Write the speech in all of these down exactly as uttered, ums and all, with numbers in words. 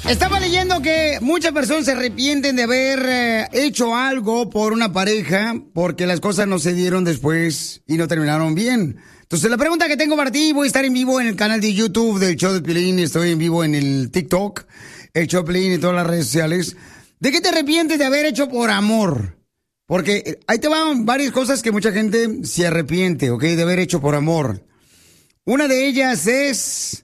Estaba leyendo que muchas personas se arrepienten de haber eh, hecho algo por una pareja porque las cosas no se dieron después y no terminaron bien. Entonces, la pregunta que tengo para ti, voy a estar en vivo en el canal de YouTube del Show de Piolín, estoy en vivo en el TikTok, el Show de Piolín y todas las redes sociales. ¿De qué te arrepientes de haber hecho por amor? Porque ahí te van varias cosas que mucha gente se arrepiente, ¿ok? De haber hecho por amor. Una de ellas es...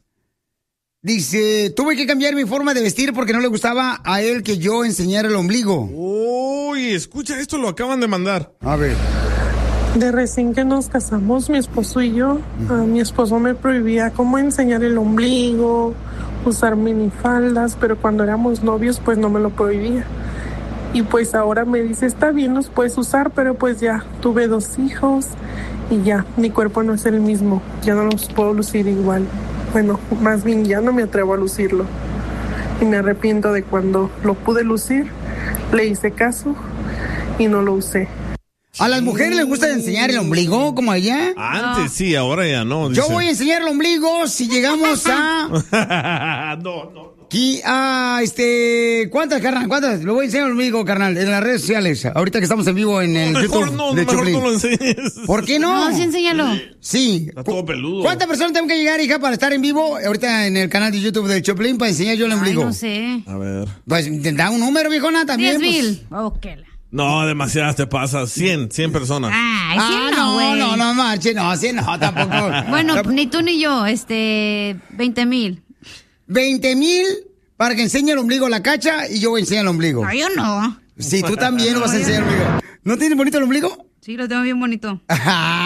Dice, tuve que cambiar mi forma de vestir porque no le gustaba a él que yo enseñara el ombligo. Uy, escucha, esto lo acaban de mandar. A ver. De recién que nos casamos, mi esposo y yo, a mi esposo me prohibía cómo enseñar el ombligo, usar minifaldas, pero cuando éramos novios, pues no me lo prohibía. Y pues ahora me dice, está bien, los puedes usar, pero pues ya, tuve dos hijos y ya, mi cuerpo no es el mismo, ya no los puedo lucir igual. Bueno, más bien ya no me atrevo a lucirlo. Y me arrepiento de cuando lo pude lucir, le hice caso y no lo usé. ¿A las mujeres les gusta enseñar el ombligo como a ella? Antes sí, ahora ya no. Dice. Yo voy a enseñar el ombligo si llegamos a... no, no. Aquí, a este... ¿Cuántas, carnal? ¿Cuántas? Lo voy a enseñar el ombligo, carnal, en las redes sociales. Ahorita que estamos en vivo en el no, YouTube. Mejor no, de mejor no lo enseñes. ¿Por qué no? No, sí, enséñalo. Sí. Está todo peludo. ¿Cuántas personas tengo que llegar, hija, para estar en vivo ahorita en el canal de YouTube del Choplin para enseñar yo el ombligo? Ay, no sé. A ver. Pues, da un número, viejona, también. Diez pues. mil. Ok. No, demasiadas te pasa. Cien, cien personas. Ay, cien Ah, no, no, güey. no, no, marche, no, cien no, tampoco. Bueno, ni tú ni yo, este, veinte mil. veinte mil para que enseñe el ombligo a la Cacha y yo voy a enseñar el ombligo. No, yo no. Sí, tú también lo vas a enseñar el ombligo. ¿No tienes bonito el ombligo? Sí, lo tengo bien bonito. Yo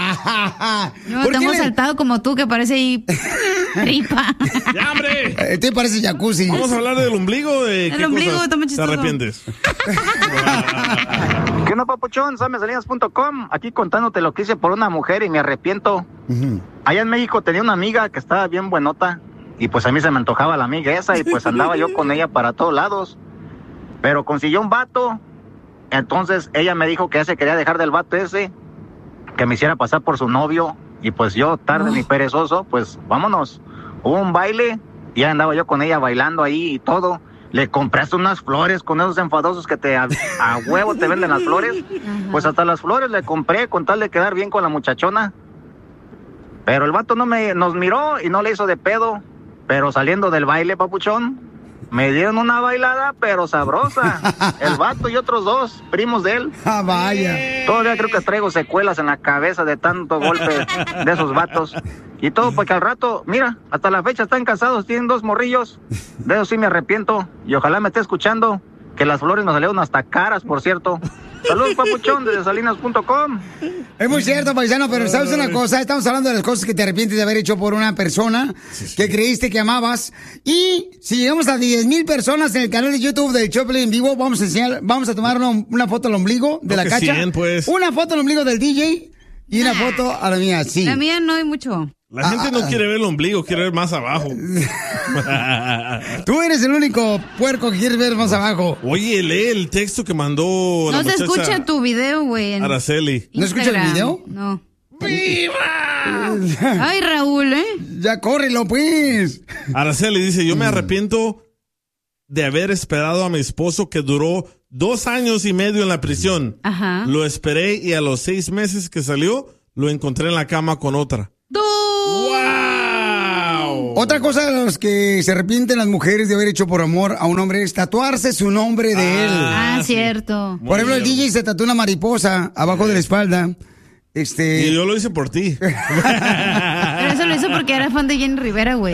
¿Por lo qué tengo le- saltado como tú, que parece ahí tripa. ¡Ya, hombre! Eh, te parece jacuzzi. Vamos a hablar del ombligo. ¿De El qué ombligo, cosas está muy te chistoso. arrepientes? ¿Qué onda, papuchón? Samesalinas punto com, aquí contándote lo que hice por una mujer y me arrepiento. Ujú. Allá en México tenía una amiga que estaba bien buenota y pues a mí se me antojaba la amiga esa y pues andaba yo con ella para todos lados. Pero consiguió un vato, entonces ella me dijo que ya se quería dejar del vato ese, que me hiciera pasar por su novio y pues yo, tarde ni perezoso, pues vámonos. Hubo un baile y ya andaba yo con ella bailando ahí y todo. Le compraste unas flores con esos enfadosos que te a, a huevo te venden las flores. Pues hasta las flores le compré con tal de quedar bien con la muchachona. Pero el vato no me nos miró y no le hizo de pedo. Pero saliendo del baile, papuchón, me dieron una bailada, pero sabrosa. El vato y otros dos, primos de él. Ah, vaya. Todavía creo que traigo secuelas en la cabeza de tanto golpe de esos vatos. Y todo porque al rato, mira, hasta la fecha están casados, tienen dos morrillos. De eso sí me arrepiento. Y ojalá me esté escuchando, que las flores nos salieron hasta caras, por cierto. Saludos, papuchón, desde salinas punto com. Es muy cierto, paisano, pero ¿sabes una cosa? Estamos hablando de las cosas que te arrepientes de haber hecho por una persona que creíste que amabas. Y si llegamos a diez mil personas en el canal de YouTube del Choplin en vivo, vamos a enseñar, vamos a tomar una, una foto al ombligo de Creo la que Cacha. cien, pues. Una foto al ombligo del D J y una foto a la mía, sí. La mía no hay mucho. La gente no quiere ver el ombligo, quiere ver más abajo. Tú eres el único puerco que quieres ver más abajo. Oye, lee el texto que mandó la No se muchacha escucha tu video, güey. en Araceli. ¿No escucha el Instagram. video? No. ¡Viva! Ay, Raúl, ¿eh? Ya córrelo, pues. Araceli dice, yo me arrepiento de haber esperado a mi esposo que duró dos años y medio en la prisión. Ajá. Lo esperé y a los seis meses que salió, lo encontré en la cama con otra. ¡Du! ¡Wow! Otra cosa de los que se arrepienten las mujeres de haber hecho por amor a un hombre es tatuarse su nombre de él. Ah, sí. cierto. Por ejemplo, el D J se tatuó una mariposa abajo de la espalda. Este. Y yo lo hice por ti. Pero eso lo hizo porque era fan de Jenny Rivera, güey.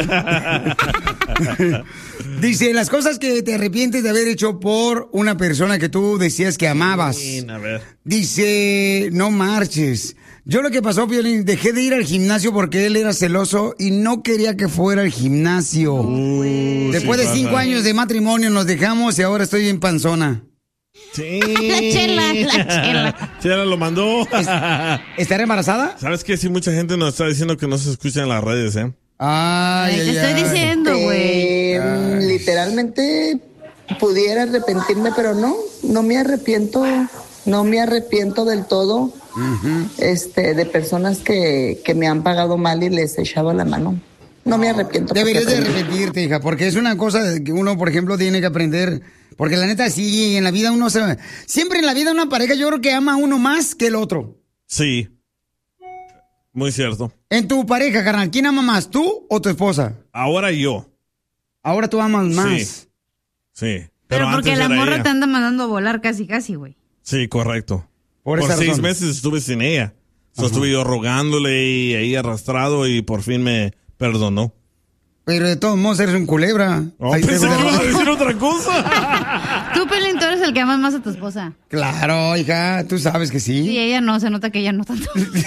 Dice, las cosas que te arrepientes de haber hecho por una persona que tú decías que amabas. A ver. Dice, no marches. Yo lo que pasó, Piolín, dejé de ir al gimnasio porque él era celoso y no quería que fuera al gimnasio. Uh, Después sí de cinco pasa. años de matrimonio nos dejamos y ahora estoy en panzona. Sí. La chela, la chela. Chela lo mandó. ¿Estará embarazada? ¿Sabes qué? Sí, mucha gente nos está diciendo que no se escucha en las redes, ¿eh? Ay, Ay, te ay, estoy ay. diciendo, güey. Eh, literalmente pudiera arrepentirme, pero no, no me arrepiento, no me arrepiento del todo. Uh-huh. Este, de personas que, que me han pagado mal y les he echado la mano. No me arrepiento. Deberías de arrepentirte, hija, porque es una cosa que uno, por ejemplo, tiene que aprender. Porque la neta, sí, en la vida uno se... Siempre en la vida una pareja yo creo que ama a uno más que el otro. Sí. Muy cierto. En tu pareja, carnal, ¿quién ama más, tú o tu esposa? Ahora yo. Ahora tú amas más. Sí. Sí. Pero, Pero porque antes la era morra ella. te anda mandando a volar casi, casi, güey. Sí, correcto. Por, Por esa seis razón. meses estuve sin ella. So, estuve yo rogándole y ahí arrastrado y por fin me perdonó. Pero de todos modos eres un culebra. Oh, Ahí te pensé que va. ibas a decir otra cosa. Tú, Pelín, tú eres el que amas más a tu esposa. Claro, hija, tú sabes que sí. Sí, ella no, se nota que ella no tanto.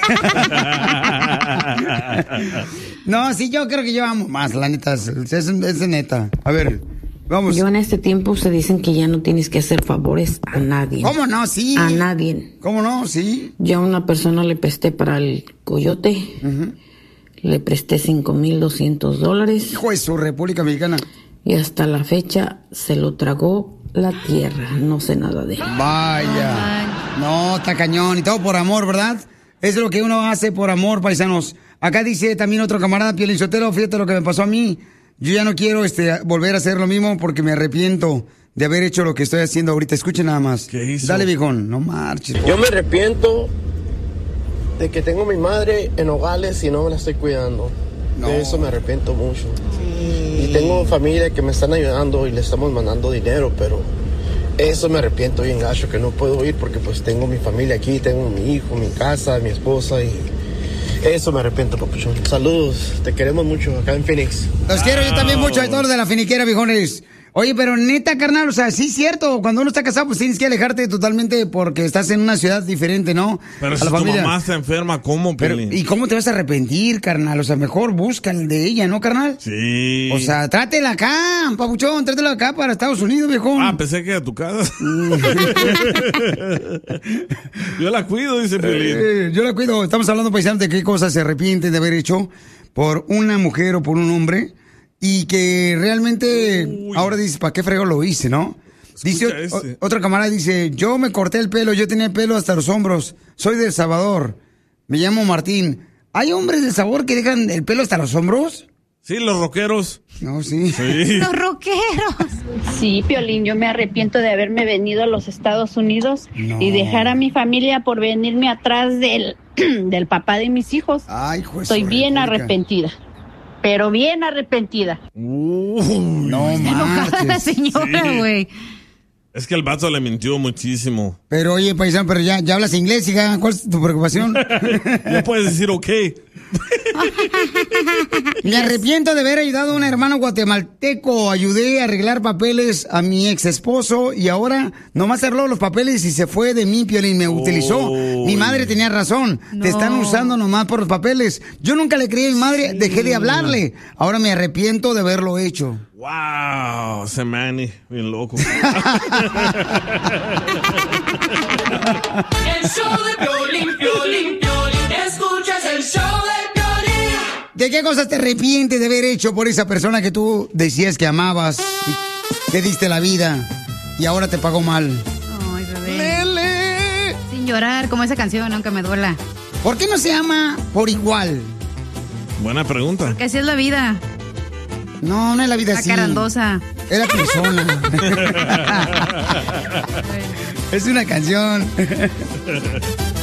No, sí, yo creo que yo amo más, la neta, es, es, es neta. A ver, vamos. Yo en este tiempo se dicen que ya no tienes que hacer favores a nadie. ¿Cómo no? Sí. A nadie. ¿Cómo no? Sí. Yo a una persona le presté para el coyote. Uh-huh. Le presté cinco mil doscientos dólares. Hijo de su República Mexicana. Y hasta la fecha se lo tragó la tierra. No sé nada de él. Vaya. No, está cañón. Y todo por amor, ¿verdad? Es lo que uno hace por amor, paisanos. Acá dice también otro camarada, Piolín Sotelo, fíjate lo que me pasó a mí. Yo ya no quiero este volver a hacer lo mismo porque me arrepiento de haber hecho lo que estoy haciendo ahorita. Escuchen nada más. ¿Qué hizo? Dale, viejón. No marches. Yo me arrepiento de que tengo a mi madre en Nogales y no me la estoy cuidando. No. De eso me arrepiento mucho. Y tengo familia que me están ayudando y le estamos mandando dinero, pero eso me arrepiento bien gacho, que no puedo ir porque pues tengo mi familia aquí, tengo mi hijo, mi casa, mi esposa y eso me arrepiento, papuchón. Saludos, te queremos mucho acá en Phoenix. Los quiero yo también mucho a todos los de la finiquera, viejones. Oye, pero neta, carnal, o sea, sí es cierto, cuando uno está casado, pues tienes que alejarte totalmente porque estás en una ciudad diferente, ¿no? Pero A si la tu familia. mamá está enferma, ¿cómo, Pero, Piolín? ¿y cómo te vas a arrepentir, carnal? O sea, mejor busca el de ella, ¿no, carnal? Sí. O sea, trátela acá, papuchón, trátela acá para Estados Unidos, viejón. Ah, pensé que a tu casa. Yo la cuido, dice Piolín. Eh, yo la cuido. Estamos hablando, paisanos, de qué cosas se arrepienten de haber hecho por una mujer o por un hombre y que realmente Uy. ahora dices, ¿para qué frego lo hice, no? Dice Escucha o- este. otra camarada, dice, yo me corté el pelo, yo tenía el pelo hasta los hombros, soy de El Salvador, me llamo Martín. ¿Hay hombres del sabor que dejan el pelo hasta los hombros? Sí, los rockeros. No, sí. Sí. Los rockeros. Sí, Piolín, yo me arrepiento de haberme venido a los Estados Unidos No. y dejar a mi familia por venirme atrás del, del papá de mis hijos. Ay, juez. Estoy bien arrepentida, pero bien arrepentida. No Enojada la marches. señora, Sí. güey. Es que el vato le mintió muchísimo. Pero oye, paisano, pero ya, ya hablas inglés, hija. ¿Cuál es tu preocupación? Ya puedes decir ok. Me arrepiento de haber ayudado a un hermano guatemalteco. Ayudé a arreglar papeles a mi ex esposo y ahora nomás arregló los papeles y se fue de mí, Piolín. Me utilizó. Mi madre tenía razón. No. Te están usando nomás por los papeles. Yo nunca le creí a mi madre, dejé de hablarle. Ahora me arrepiento de haberlo hecho. Wow, ese Manny, bien loco. El show de Piolín, Piolín, Piolín. Escuchas el show de Piolín. ¿De qué cosas te arrepientes de haber hecho por esa persona que tú decías que amabas, y que diste la vida y ahora te pagó mal? Ay, bebé. Sin llorar, como esa canción, aunque me duela. ¿Por qué no se ama por igual? Buena pregunta. Que así es la vida. No, no es la vida así. Acarandosa. Es la persona. Es una canción.